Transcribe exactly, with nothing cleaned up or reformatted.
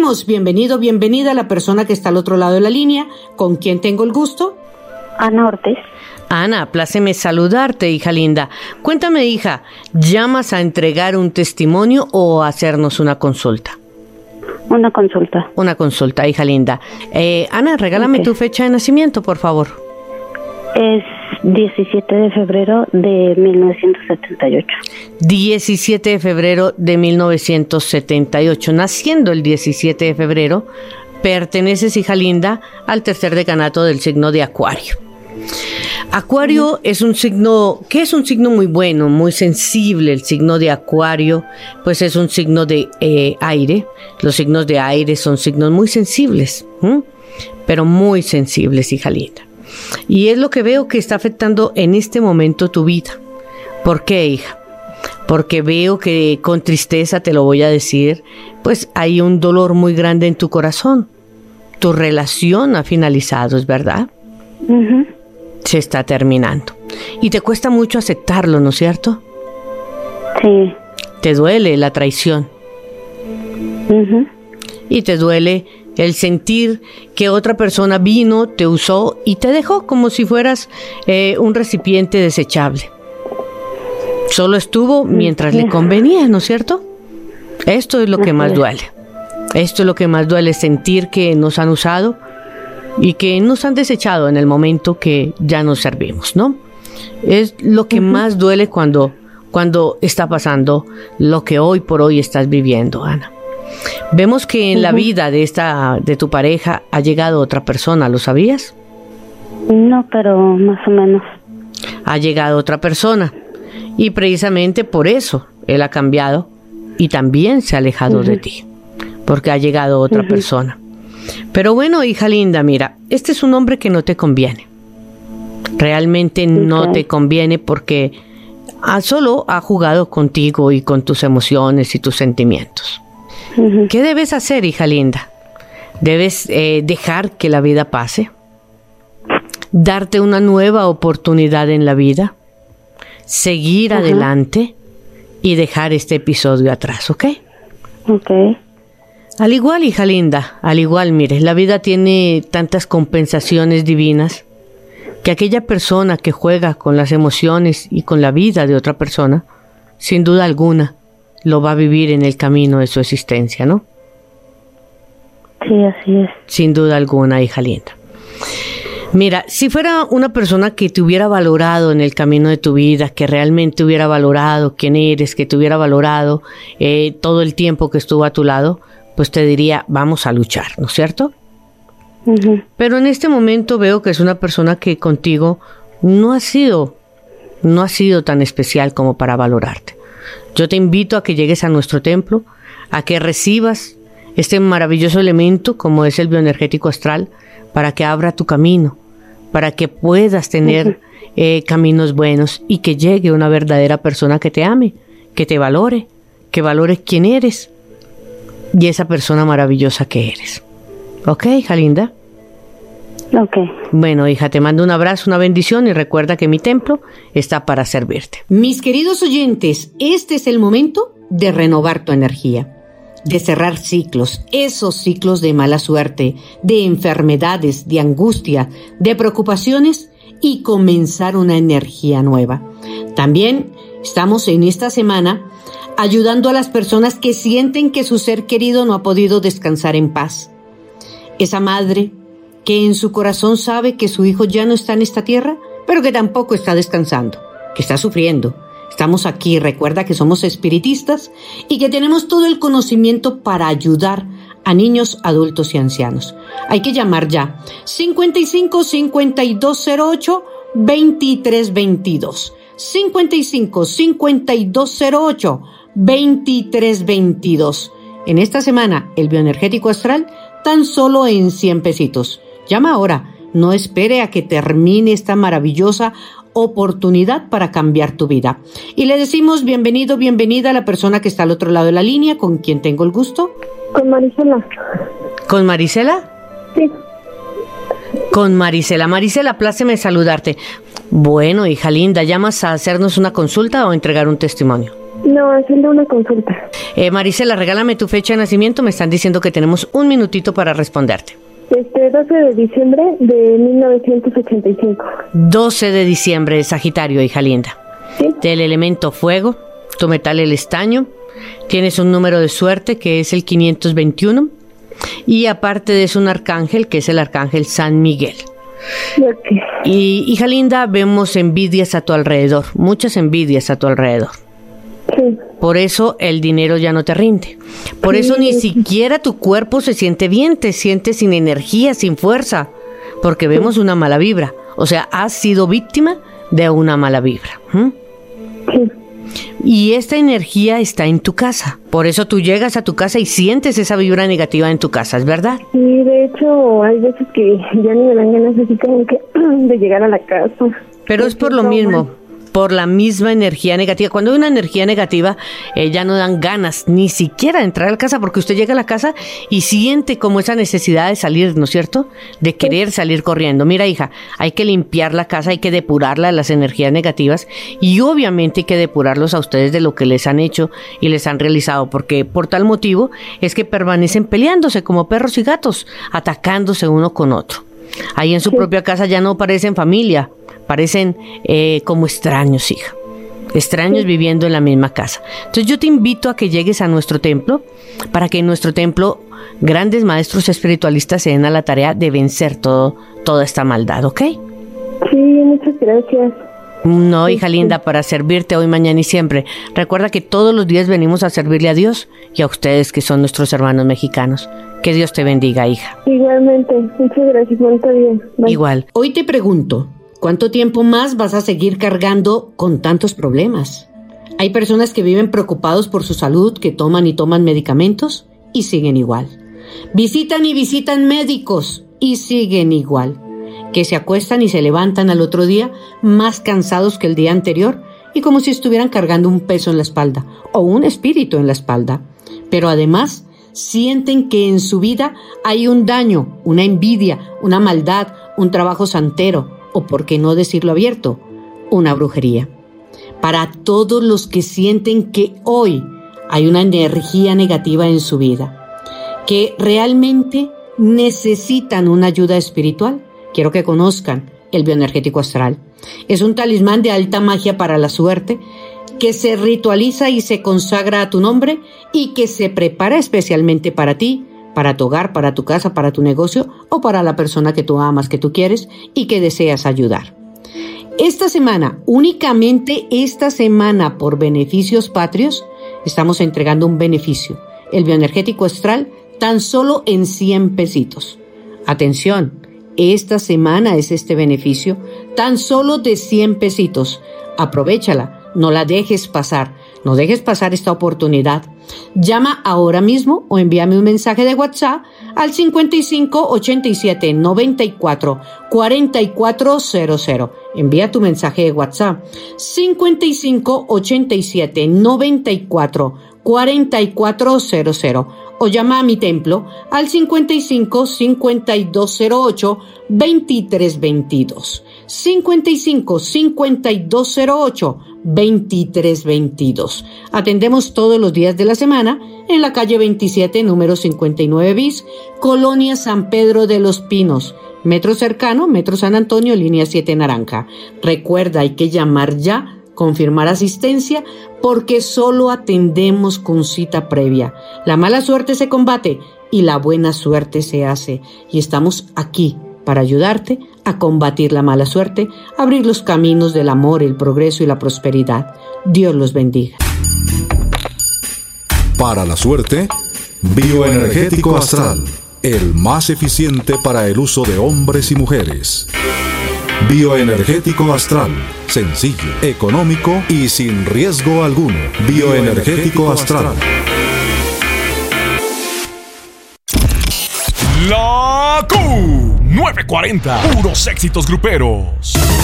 decimos bienvenido, bienvenida a la persona que está al otro lado de la línea. ¿Con quién tengo el gusto? Ana Ortiz. Ana, pláceme saludarte, hija linda. Cuéntame, hija, ¿llamas a entregar un testimonio o a hacernos una consulta? Una consulta. Una consulta, hija linda. Eh, Ana, regálame okay. tu fecha de nacimiento, por favor. Es diecisiete de febrero de mil novecientos setenta y ocho. diecisiete de febrero de mil novecientos setenta y ocho. Naciendo el diecisiete de febrero, perteneces, hija linda, al tercer decanato del signo de Acuario. Acuario es un signo, que es un signo muy bueno, muy sensible. El signo de Acuario, pues es un signo de eh, aire. Los signos de aire son signos muy sensibles, ¿m? pero muy sensibles, hija linda. Y es lo que veo que está afectando en este momento tu vida. ¿Por qué, hija? Porque veo que con tristeza te lo voy a decir, pues hay un dolor muy grande en tu corazón. Tu relación ha finalizado, ¿es verdad? Uh-huh. Se está terminando. Y te cuesta mucho aceptarlo, ¿no es cierto? Sí. Te duele la traición. Uh-huh. Y te duele el sentir que otra persona vino, te usó y te dejó como si fueras eh, un recipiente desechable. Solo estuvo mientras le convenía, ¿no es cierto? Esto es lo que más duele. Esto es lo que más duele, sentir que nos han usado y que nos han desechado en el momento que ya nos servimos, ¿no? Es lo que uh-huh. más duele cuando, cuando está pasando lo que hoy por hoy estás viviendo, Ana. Vemos que en uh-huh. la vida de esta de tu pareja ha llegado otra persona, ¿lo sabías? No, pero más o menos. Ha llegado otra persona y precisamente por eso él ha cambiado y también se ha alejado uh-huh. de ti, porque ha llegado otra uh-huh. persona. Pero bueno, hija linda, mira, este es un hombre que no te conviene. Realmente okay. no te conviene porque ha, solo ha jugado contigo y con tus emociones y tus sentimientos. Uh-huh. ¿Qué debes hacer, hija linda? Debes eh, dejar que la vida pase, darte una nueva oportunidad en la vida, seguir uh-huh. adelante y dejar este episodio atrás, ¿ok? Ok. Al igual, hija linda, al igual, mire, la vida tiene tantas compensaciones divinas que aquella persona que juega con las emociones y con la vida de otra persona, sin duda alguna, lo va a vivir en el camino de su existencia, ¿no? Sí, así es. Sin duda alguna, hija linda. Mira, si fuera una persona que te hubiera valorado en el camino de tu vida, que realmente hubiera valorado quién eres, que te hubiera valorado eh, todo el tiempo que estuvo a tu lado, pues te diría, vamos a luchar, ¿no es cierto? Uh-huh. Pero en este momento veo que es una persona que contigo no ha sido, no ha sido tan especial como para valorarte. Yo te invito a que llegues a nuestro templo, a que recibas este maravilloso elemento como es el bioenergético astral, para que abra tu camino, para que puedas tener uh-huh. eh, caminos buenos y que llegue una verdadera persona que te ame, que te valore, que valore quién eres y esa persona maravillosa que eres. ¿Ok, hija linda? Ok. Bueno, hija, te mando un abrazo, una bendición y recuerda que mi templo está para servirte. Mis queridos oyentes, este es el momento de renovar tu energía, de cerrar ciclos, esos ciclos de mala suerte, de enfermedades, de angustia, de preocupaciones y comenzar una energía nueva. También estamos en esta semana ayudando a las personas que sienten que su ser querido no ha podido descansar en paz. Esa madre que en su corazón sabe que su hijo ya no está en esta tierra, pero que tampoco está descansando, que está sufriendo. Estamos aquí, recuerda que somos espiritistas y que tenemos todo el conocimiento para ayudar a niños, adultos y ancianos. Hay que llamar ya cincuenta y cinco, cincuenta y dos cero ocho, veintitrés veintidós. cincuenta y cinco, cincuenta y dos cero ocho, veintitrés veintidós. En esta semana, el bioenergético astral tan solo en cien pesitos. Llama ahora, no espere a que termine esta maravillosa oportunidad para cambiar tu vida. Y le decimos bienvenido, bienvenida a la persona que está al otro lado de la línea, con quien tengo el gusto. Con Marisela. ¿Con Marisela? Sí. Con Marisela. Marisela, pláceme saludarte. Bueno, hija linda, ¿llamas a hacernos una consulta o entregar un testimonio? No, haciendo una consulta. Eh, Marisela, regálame tu fecha de nacimiento. Me están diciendo que tenemos un minutito para responderte. Este, doce de diciembre de mil novecientos ochenta y cinco. doce de diciembre de Sagitario, hija linda. ¿Sí? Del elemento fuego, tu metal el estaño. Tienes un número de suerte que es el quinientos veintiuno. Y aparte de eso, un arcángel que es el arcángel San Miguel. Okay. Y, hija linda, vemos envidias a tu alrededor, muchas envidias a tu alrededor. Sí. Por eso el dinero ya no te rinde. Por eso ni siquiera tu cuerpo se siente bien, te sientes sin energía, sin fuerza, porque vemos una mala vibra. O sea, has sido víctima de una mala vibra. ¿Mm? Sí. Y esta energía está en tu casa. Por eso tú llegas a tu casa y sientes esa vibra negativa en tu casa, ¿es verdad? Sí, de hecho, hay veces que ya ni me dan ganas así como que de llegar a la casa. Pero es por lo mismo, por la misma energía negativa. Cuando hay una energía negativa, eh, ya no dan ganas ni siquiera de entrar a la casa, porque usted llega a la casa y siente como esa necesidad de salir, ¿no es cierto? De querer salir corriendo. Mira, hija, hay que limpiar la casa, hay que depurarla de las energías negativas y obviamente hay que depurarlos a ustedes de lo que les han hecho y les han realizado, porque por tal motivo es que permanecen peleándose como perros y gatos, atacándose uno con otro. Ahí en su propia casa ya no parecen familia, parecen eh, como extraños, hija. Extraños viviendo en la misma casa. Entonces yo te invito a que llegues a nuestro templo, para que en nuestro templo grandes maestros espiritualistas se den a la tarea de vencer todo, toda esta maldad, ¿ok? Sí, muchas gracias. No, hija linda, para servirte hoy, mañana y siempre. Recuerda que todos los días venimos a servirle a Dios y a ustedes que son nuestros hermanos mexicanos. Que Dios te bendiga, hija. Igualmente, muchas gracias, muy bien. Bye. Igual. Hoy te pregunto, ¿cuánto tiempo más vas a seguir cargando con tantos problemas? Hay personas que viven preocupados por su salud, que toman y toman medicamentos y siguen igual. Visitan y visitan médicos y siguen igual. Que se acuestan y se levantan al otro día más cansados que el día anterior y como si estuvieran cargando un peso en la espalda o un espíritu en la espalda. Pero además sienten que en su vida hay un daño, una envidia, una maldad, un trabajo santero o, por qué no decirlo abierto, una brujería. Para todos los que sienten que hoy hay una energía negativa en su vida, que realmente necesitan una ayuda espiritual, quiero que conozcan el bioenergético astral. Es un talismán de alta magia para la suerte que se ritualiza y se consagra a tu nombre y que se prepara especialmente para ti, para tu hogar, para tu casa, para tu negocio o para la persona que tú amas, que tú quieres y que deseas ayudar. Esta semana, únicamente esta semana, por beneficios patrios, estamos entregando un beneficio, el bioenergético astral, tan solo en cien pesitos. Atención. Esta semana es este beneficio, tan solo de cien pesitos. Aprovechala, no la dejes pasar, no dejes pasar esta oportunidad. Llama ahora mismo o envíame un mensaje de WhatsApp al cincuenta y cinco ochenta y siete noventa y cuatro cuarenta y cuatro cero cero. Envía tu mensaje de WhatsApp cincuenta y cinco ochenta y siete noventa y cuatro cuarenta y cuatro cero cero. O llama a mi templo al cincuenta y cinco cincuenta y dos cero ocho veintitrés veintidós. cincuenta y cinco cincuenta y dos cero ocho veintitrés veintidós. Atendemos todos los días de la semana en la calle veintisiete, número cincuenta y nueve bis, Colonia San Pedro de los Pinos. Metro cercano, Metro San Antonio, línea siete naranja. Recuerda, hay que llamar ya, confirmar asistencia, porque solo atendemos con cita previa. La mala suerte se combate y la buena suerte se hace. Y estamos aquí para ayudarte a combatir la mala suerte, abrir los caminos del amor, el progreso y la prosperidad. Dios los bendiga. Para la suerte, bioenergético astral, el más eficiente para el uso de hombres y mujeres. Bioenergético astral, sencillo, económico y sin riesgo alguno. Bioenergético astral. La Q nueve cuarenta, puros éxitos gruperos.